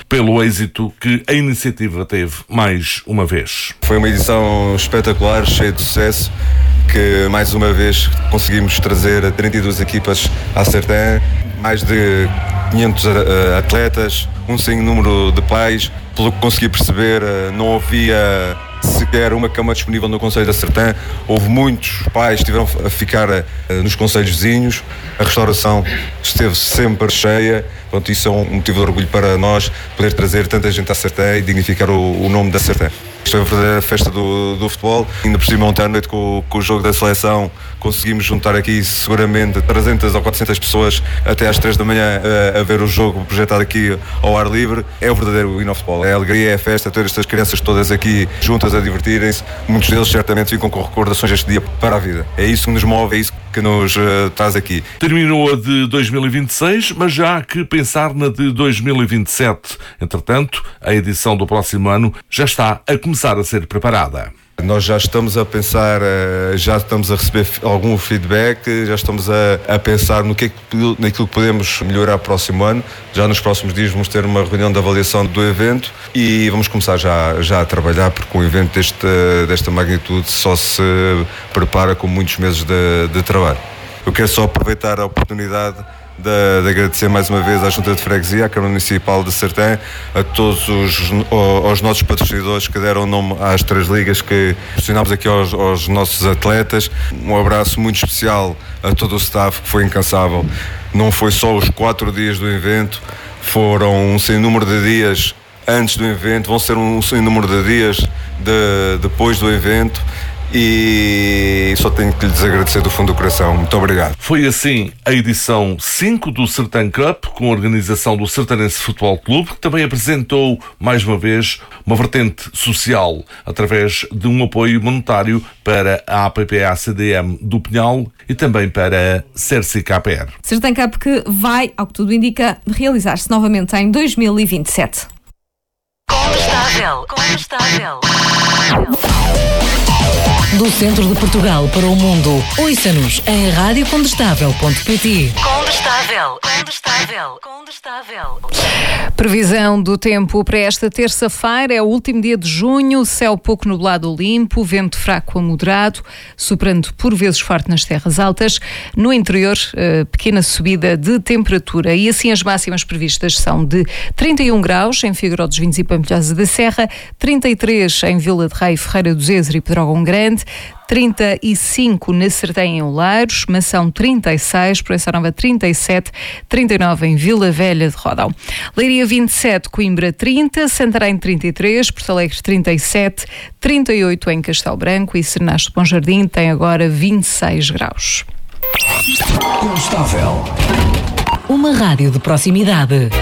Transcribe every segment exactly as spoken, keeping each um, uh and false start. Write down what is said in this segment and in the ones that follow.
pelo êxito que a iniciativa teve mais uma vez. Foi uma edição espetacular, cheia de sucesso, que mais uma vez conseguimos trazer trinta e duas equipas à Sertã, mais de quinhentos atletas, um sem número de pais. Pelo que consegui perceber, não havia sequer uma cama disponível no Concelho da Sertã. Houve muitos pais que estiveram a ficar nos concelhos vizinhos. A restauração esteve sempre cheia. Pronto, isso é um motivo de orgulho para nós, poder trazer tanta gente à Sertã e dignificar o, o nome da Sertã. Isto é a verdadeira festa do, do futebol. Ainda por cima, ontem à noite, com, com o jogo da seleção, conseguimos juntar aqui seguramente trezentas ou quatrocentas pessoas até às três da manhã a, a ver o jogo projetado aqui ao ar livre. É o verdadeiro hino ao futebol. É a alegria, é a festa, ter estas crianças todas aqui juntas a divertirem-se. Muitos deles certamente ficam com recordações deste dia para a vida. É isso que nos move, é isso que nos uh, traz aqui. Terminou a de dois mil e vinte e seis, mas já há que pensar na de dois mil e vinte e sete. Entretanto, a edição do próximo ano já está a começar a ser preparada. Nós já estamos a pensar, já estamos a receber algum feedback, já estamos a, a pensar no que é que, naquilo que podemos melhorar próximo ano. Já nos próximos dias vamos ter uma reunião de avaliação do evento e vamos começar já, já a trabalhar, porque um evento deste, desta magnitude só se prepara com muitos meses de, de trabalho. Eu quero só aproveitar a oportunidade De, de agradecer mais uma vez à Junta de Freguesia, à Câmara Municipal de Sertã, a todos os aos nossos patrocinadores que deram nome às três ligas que proporcionámos aqui aos, aos nossos atletas. Um abraço muito especial a todo o staff, que foi incansável. Não foi só os quatro dias do evento, foram um sem número de dias antes do evento, vão ser um sem número de dias de, depois do evento. E só tenho que lhes agradecer do fundo do coração. Muito obrigado. Foi assim a edição cinco do Sertã Cup, com a organização do Sertanense Futebol Clube, que também apresentou, mais uma vez, uma vertente social, através de um apoio monetário para a A P P A C D M do Pinhal e também para a Cerci K P R. Sertã Cup que vai, ao que tudo indica, realizar-se novamente em dois mil e vinte e sete. Condestável, condestável. Do centro de Portugal para o mundo, ouça-nos em rádio condestável ponto pt. Condestável, condestável, condestável. Previsão do tempo para esta terça-feira, é o último dia de junho, céu pouco nublado ou limpo, vento fraco a moderado, soprando por vezes forte nas terras altas. No interior, pequena subida de temperatura e assim as máximas previstas são de trinta e um graus em Figueiró dos Vinhos e Pampilhosa da Serra, trinta e três em Vila de Rei, Ferreira do Zezer e Pedrógão Grande, trinta e cinco na Sertã em Oleiros, Mação trinta e seis, Proença Nova trinta e sete, trinta e nove em Vila Velha de Rodão. Leiria vinte e sete, Coimbra trinta, Santarém trinta e três, Porto Alegre trinta e sete, trinta e oito em Castelo Branco e Sernacho de Bom Jardim tem agora vinte e seis graus. Condestável. Uma rádio de proximidade.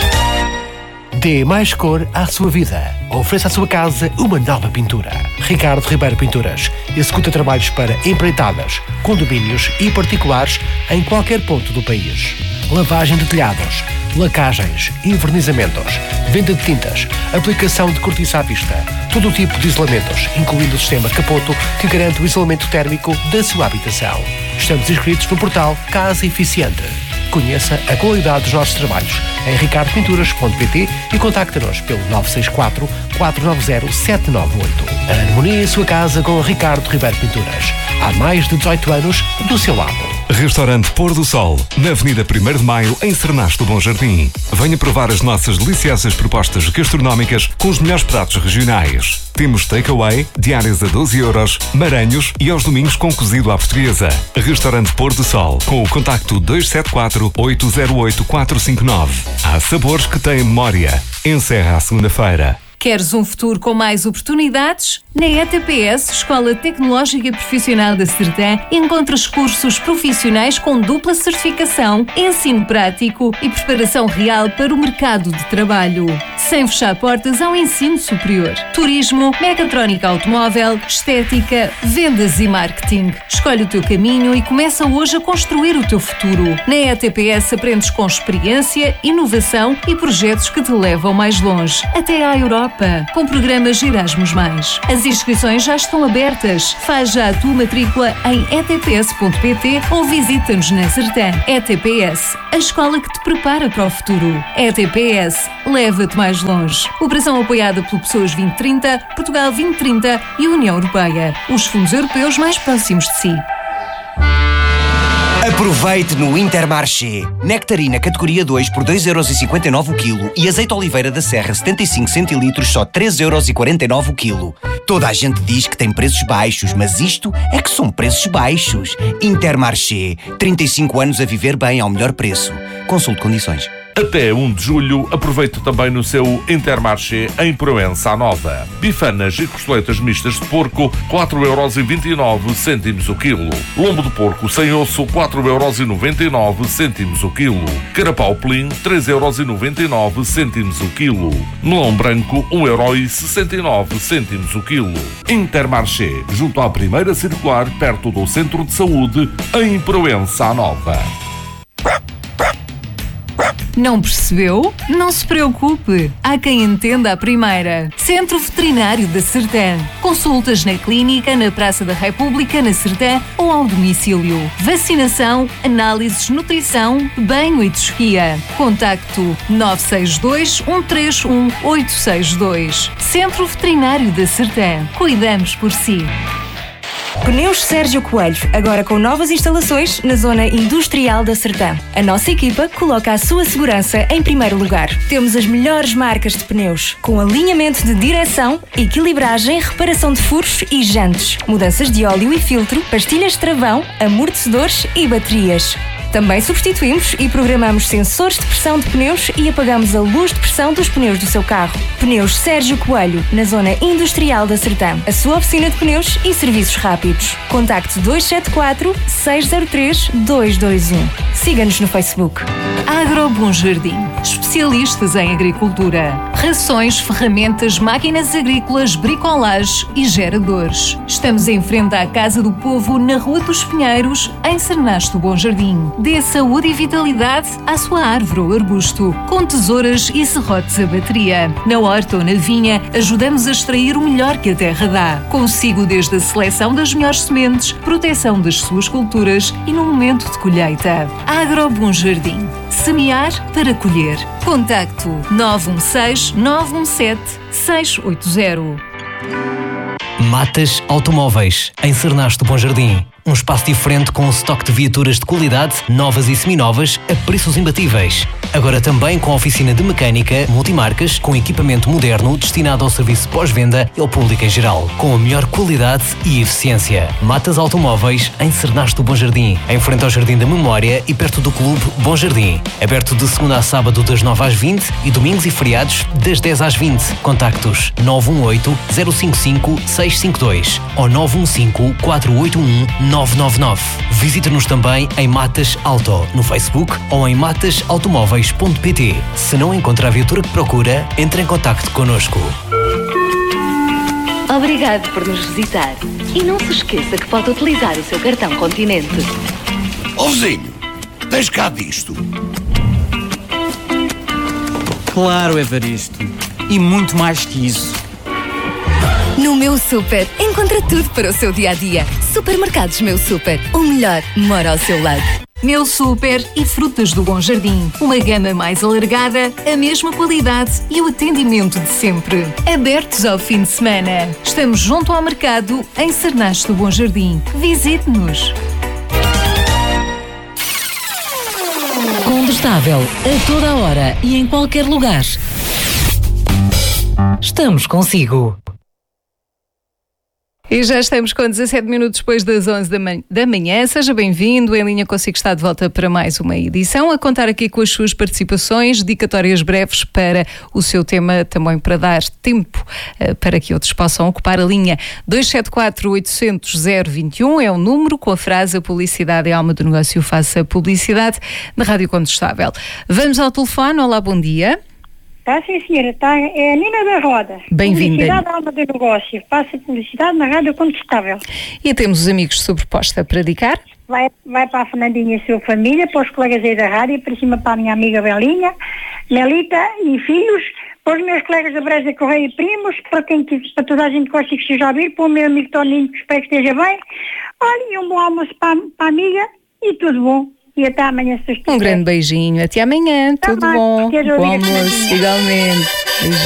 Dê mais cor à sua vida. Ofereça à sua casa uma nova pintura. Ricardo Ribeiro Pinturas executa trabalhos para empreitadas, condomínios e particulares em qualquer ponto do país. Lavagem de telhados, lacagens, envernizamentos, venda de tintas, aplicação de cortiça à vista, todo o tipo de isolamentos, incluindo o sistema Capoto, que garante o isolamento térmico da sua habitação. Estamos inscritos no portal Casa Eficiente. Conheça a qualidade dos nossos trabalhos em ricardo pinturas ponto pt e contacte-nos pelo nove seis quatro, quatro nove zero, sete nove oito. Harmonia em sua casa com Ricardo Ribeiro Pinturas. Há mais de dezoito anos do seu lado. Restaurante Pôr do Sol, na Avenida primeiro de Maio, em Sernacho do Bom Jardim. Venha provar as nossas deliciosas propostas gastronómicas com os melhores pratos regionais. Temos takeaway, diárias a doze euros, maranhos e aos domingos com cozido à portuguesa. Restaurante Pôr do Sol, com o contacto dois sete quatro, oito zero oito, quatro cinco nove. Há sabores que têm memória. Encerra a segunda-feira. Queres um futuro com mais oportunidades? Na E T P S, Escola Tecnológica Profissional da Sertã, encontras cursos profissionais com dupla certificação, ensino prático e preparação real para o mercado de trabalho. Sem fechar portas ao ensino superior. Turismo, mecatrónica automóvel, estética, vendas e marketing. Escolhe o teu caminho e começa hoje a construir o teu futuro. Na E T P S aprendes com experiência, inovação e projetos que te levam mais longe, até à Europa, com programas Erasmus mais. As inscrições já estão abertas. Faz já a tua matrícula em e t p s ponto p t ou visita-nos na Sertã. E T P S, a escola que te prepara para o futuro. E T P S, leva-te mais longe. Operação apoiada pelo Pessoas vinte trinta, Portugal vinte trinta e União Europeia. Os fundos europeus mais próximos de si. Aproveite no Intermarché. Nectarina categoria dois por dois euros e cinquenta e nove o quilo e azeite Oliveira da Serra setenta e cinco centilitros só três euros e quarenta e nove o quilo. Toda a gente diz que tem preços baixos, mas isto é que são preços baixos. Intermarché. trinta e cinco anos a viver bem ao melhor preço. Consulte condições. Até um de julho, aproveite também no seu Intermarché em Proença Nova. Bifanas e costeletas mistas de porco, quatro euros e vinte e nove cêntimos o quilo. Lombo de porco sem osso, quatro euros e noventa e nove cêntimos o quilo. Carapau pelim, três euros e noventa e nove cêntimos o quilo. Melão branco, um euro e sessenta e nove cêntimos o quilo. Intermarché, junto à primeira circular, perto do Centro de Saúde, em Proença Nova. Não percebeu? Não se preocupe. Há quem entenda a primeira. Centro Veterinário da Sertã. Consultas na clínica, na Praça da República, na Sertã ou ao domicílio. Vacinação, análises, nutrição, banho e tosquia. Contacto nove seis dois, um três um, oito seis dois. Centro Veterinário da Sertã. Cuidamos por si. Pneus Sérgio Coelho, agora com novas instalações na zona industrial da Sertã. A nossa equipa coloca a sua segurança em primeiro lugar. Temos as melhores marcas de pneus, com alinhamento de direção, equilibragem, reparação de furos e jantes, mudanças de óleo e filtro, pastilhas de travão, amortecedores e baterias. Também substituímos e programamos sensores de pressão de pneus e apagamos a luz de pressão dos pneus do seu carro. Pneus Sérgio Coelho, na zona industrial da Sertã. A sua oficina de pneus e serviços rápidos. Contacte dois sete quatro, seis zero três, dois dois um. Siga-nos no Facebook. Agro Bom Jardim. Especialistas em agricultura. Rações, ferramentas, máquinas agrícolas, bricolagem e geradores. Estamos em frente à Casa do Povo, na Rua dos Pinheiros, em Sernaste do Bom Jardim. Dê saúde e vitalidade à sua árvore ou arbusto, com tesouras e serrotes a bateria. Na horta ou na vinha, ajudamos a extrair o melhor que a terra dá. Consigo desde a seleção das melhores sementes, proteção das suas culturas e no momento de colheita. Agro Bom Jardim. Semear para colher. Contacto nove um seis, nove um sete, seis oito zero. Matas Automóveis, em Sernaste do Bom Jardim. Um espaço diferente com um estoque de viaturas de qualidade, novas e seminovas, a preços imbatíveis. Agora também com oficina de mecânica, multimarcas, com equipamento moderno destinado ao serviço pós-venda e ao público em geral, com a melhor qualidade e eficiência. Matas Automóveis, em Sernaste do Bom Jardim, em frente ao Jardim da Memória e perto do Clube Bom Jardim. Aberto de segunda a sábado das nove às vinte e domingos e feriados das dez às vinte. Contactos nove um oito, zero cinco cinco, seis cinco dois ou nove um cinco, quatro oito um, nove nove nove. Visite-nos também em Matas Auto, no Facebook ou em matas automóveis ponto pt. Se não encontra a viatura que procura, entre em contacto connosco. Obrigado por nos visitar. E não se esqueça que pode utilizar o seu cartão Continente. Ó vizinho, tens cá disto? Claro, Evaristo. E muito mais que isso. No Meu Super, encontra tudo para o seu dia-a-dia. Supermercados Meu Super, o melhor mora ao seu lado. Meu Super e Frutas do Bom Jardim. Uma gama mais alargada, a mesma qualidade e o atendimento de sempre. Abertos ao fim de semana. Estamos junto ao mercado, em Sernaste do Bom Jardim. Visite-nos. Condestável, a toda a hora e em qualquer lugar. Estamos consigo. E já estamos com dezassete minutos depois das onze da manhã. Seja bem-vindo. Em Linha Consigo está de volta para mais uma edição, a contar aqui com as suas participações, dedicatórias breves para o seu tema, também para dar tempo uh, para que outros possam ocupar a linha. dois sete quatro, oito zero zero, zero dois um é o número, com a frase: a publicidade é a alma do negócio, faça publicidade, na Rádio Condestável. Vamos ao telefone. Olá, bom dia. Tá, sim, senhora. Tá, é a Nina da Roda. Bem-vinda. Publicidade, alma do negócio. Faça publicidade na Rádio Condestável. E temos os amigos de sobreposta para dedicar? Vai, vai para a Fernandinha e a sua família, para os colegas aí da rádio, para cima para a minha amiga Belinha, Melita e filhos, para os meus colegas da Breja Correia e primos, para, quem, para toda a gente que gosta que esteja a ouvir, para o meu amigo Toninho, que espero que esteja bem. Olha, e um bom almoço para, para a amiga e tudo bom. e até amanhã. Um grande beijinho. Até amanhã. Tudo bom. Bom almoço. Igualmente. Beijinho.